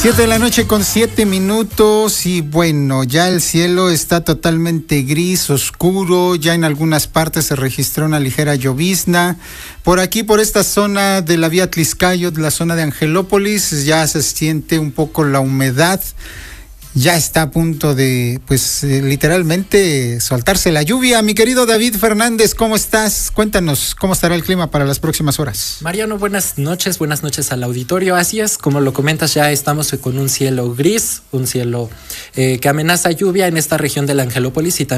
7 de la noche con 7 minutos y bueno, ya el cielo está totalmente gris, oscuro, ya en algunas partes se registró una ligera llovizna. Por aquí, por esta zona de la vía Tliscayot, la zona de Angelópolis, ya se siente un poco la humedad. Ya está a punto de, literalmente soltarse la lluvia. Mi querido David Fernández, ¿cómo estás? Cuéntanos, ¿cómo estará el clima para las próximas horas? Mariano, buenas noches al auditorio. Así es, como lo comentas, ya estamos con un cielo gris, un cielo que amenaza lluvia en esta región del Angelópolis y también